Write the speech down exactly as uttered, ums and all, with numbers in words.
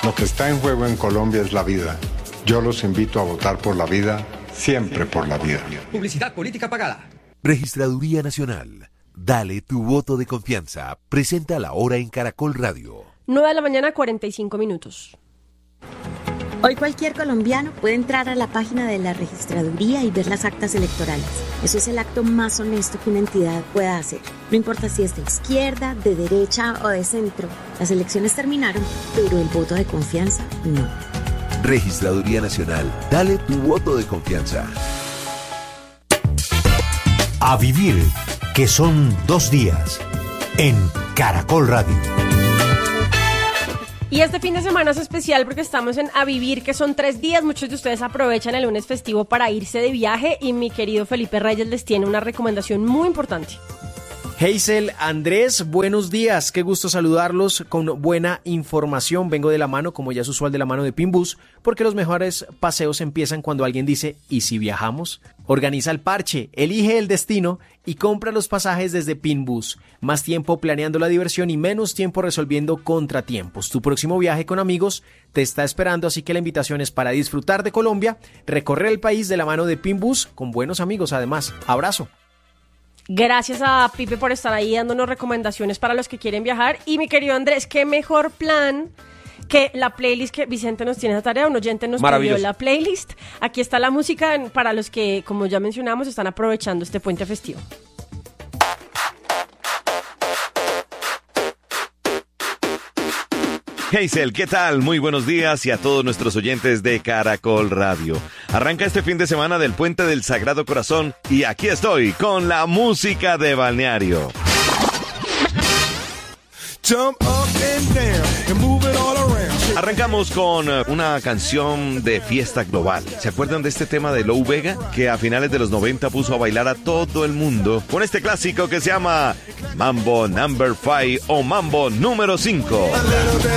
Lo que está en juego en Colombia es la vida. Yo los invito a votar por la vida, siempre por la vida. Publicidad política pagada. Registraduría Nacional. Dale tu voto de confianza. Presenta la hora en Caracol Radio. nueve de la mañana, cuarenta y cinco minutos. Hoy cualquier colombiano puede entrar a la página de la registraduría y ver las actas electorales. Eso es el acto más honesto que una entidad pueda hacer. No importa si es de izquierda, de derecha o de centro. Las elecciones terminaron, pero el voto de confianza no. Registraduría Nacional. Dale tu voto de confianza. A vivir, que son dos días, en Caracol Radio. Y este fin de semana es especial porque estamos en A Vivir, que son tres días. Muchos de ustedes aprovechan el lunes festivo para irse de viaje y mi querido Felipe Reyes les tiene una recomendación muy importante. Hazel, Andrés, buenos días, qué gusto saludarlos con buena información. Vengo de la mano, como ya es usual, de la mano de Pinbus, porque los mejores paseos empiezan cuando alguien dice, ¿y si viajamos? Organiza el parche, elige el destino y compra los pasajes desde Pinbus. Más tiempo planeando la diversión y menos tiempo resolviendo contratiempos. Tu próximo viaje con amigos te está esperando, así que la invitación es para disfrutar de Colombia, recorrer el país de la mano de Pinbus, con buenos amigos además. Abrazo. Gracias a Pipe por estar ahí dándonos recomendaciones para los que quieren viajar. Y mi querido Andrés, qué mejor plan que la playlist que Vicente nos tiene esa tarea. Un oyente nos pidió la playlist. Aquí está la música para los que, como ya mencionamos, están aprovechando este puente festivo. Hazel, ¿qué tal? Muy buenos días y a todos nuestros oyentes de Caracol Radio. Arranca este fin de semana del Puente del Sagrado Corazón y aquí estoy con la música de balneario. Arrancamos con una canción de fiesta global. ¿Se acuerdan de este tema de Lou Bega? Que a finales de los noventa puso a bailar a todo el mundo con este clásico que se llama Mambo Number five o Mambo número cinco.